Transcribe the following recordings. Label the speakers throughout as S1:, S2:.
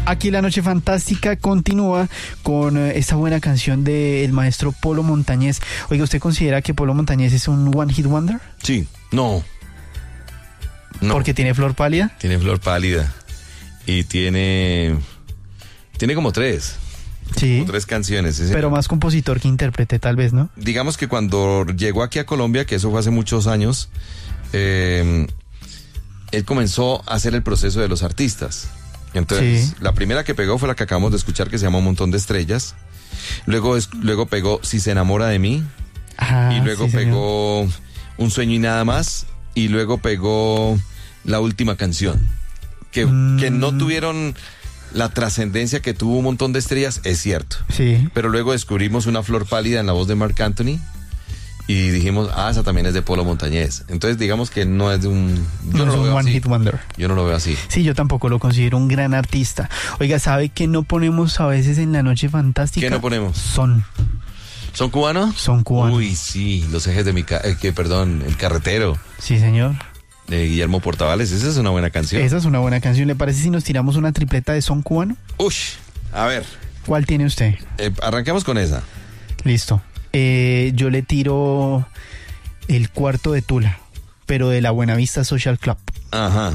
S1: Aquí la noche fantástica continúa con esta buena canción del maestro Polo Montañés. Oiga, ¿usted considera que Polo Montañés es un one hit wonder?
S2: Sí, no.
S1: ¿Porque tiene Flor Pálida?
S2: Tiene Flor Pálida. Y tiene como tres.
S1: Sí.
S2: Como tres canciones.
S1: Pero más compositor que intérprete, tal vez, ¿no?
S2: Digamos que cuando llegó aquí a Colombia, que eso fue hace muchos años, él comenzó a hacer el proceso de los artistas. Entonces, sí. La primera que pegó fue la que acabamos de escuchar, que se llama Un Montón de Estrellas. Luego pegó Si se enamora de mí. Y luego pegó Un Sueño y Nada Más. Y luego pegó La Última Canción. Que no tuvieron la trascendencia que tuvo Un Montón de Estrellas, es cierto.
S1: Sí.
S2: Pero luego descubrimos Una Flor Pálida en la voz de Marc Anthony. Y dijimos, esa también es de Polo Montañés. Entonces digamos que no es de un...
S1: No es un one hit wonder.
S2: Yo no lo veo así.
S1: Sí, yo tampoco lo considero un gran artista. Oiga, ¿sabe qué no ponemos a veces en la noche fantástica?
S2: ¿Qué no ponemos?
S1: Son cubanos.
S2: Uy, sí, Los Ejes de mi... El Carretero.
S1: Sí, señor.
S2: De Guillermo Portavales, esa es una buena canción.
S1: Esa es una buena canción. ¿Le parece si nos tiramos una tripleta de son cubano?
S2: A ver.
S1: ¿Cuál tiene usted?
S2: Arranquemos con esa.
S1: Listo. Yo le tiro El Cuarto de Tula, pero de la Buenavista Social Club.
S2: Ajá.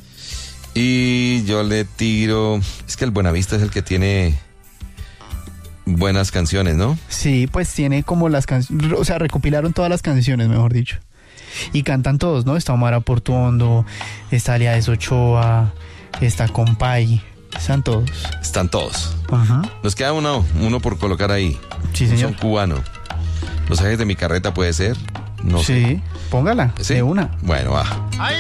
S2: Y yo le tiro... Es que el Buenavista es el que tiene buenas canciones, ¿no?
S1: Sí, pues tiene como las canciones... O sea, recopilaron todas las canciones, mejor dicho. Y cantan todos, ¿no? Está Omar Portuondo, está Aliades Ochoa, está Compay. Están todos.
S2: Ajá. Nos queda uno por colocar ahí.
S1: Sí, señor.
S2: Son cubano. Los Ejes de mi Carreta puede ser. No sé.
S1: Sí, póngala.
S2: ¿Sí?
S1: De una.
S2: Bueno, va.